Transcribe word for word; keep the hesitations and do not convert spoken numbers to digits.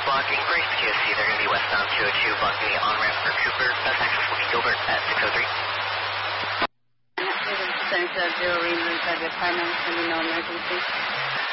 blocking, brace Q S C, they're going to be westbound two oh two, blocking the on-ramp for Cooper. Best access will be Gilbert at six oh three. Center zero, removes at the apartment, sending no emergency.